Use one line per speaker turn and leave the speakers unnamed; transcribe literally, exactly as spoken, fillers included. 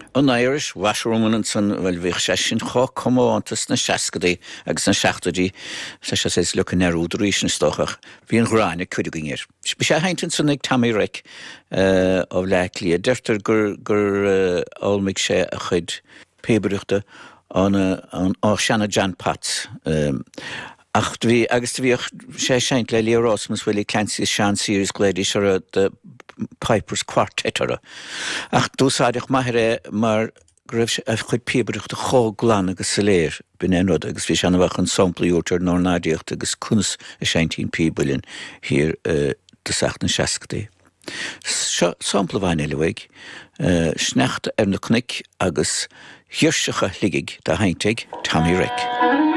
An Irish washerwoman san bhfuil bhíh sé sin chá comántas na seacadaí agus na seachtadaí sa sé sé le an arúdríéis na stochach. Bhí an gráine cuidigingir. Spi sé haintin san ag Tammy Rick ó leiclí. Deirtar gur gur álmigh sé a chud pébriachta an á Shanna Jan Pat. Ach bhí agus bhí sé seint le Leo Rosmus bhfuil Clancy Sean Sears gléadí ar de Piper's Quartet ara. Ach dúsáideach maithre mar greibh sé a chud pébriachta chó glan agus sa léir bin enrod agus bhí seanna bhach an samplaíútar ná nádíocht agus cunas a seventeen p billion hir de seacht na seacadaí. Sampla bhain eilehaig, sneachta ar na cnic agus hiirseacha ligig de hainteig Tammy Rick.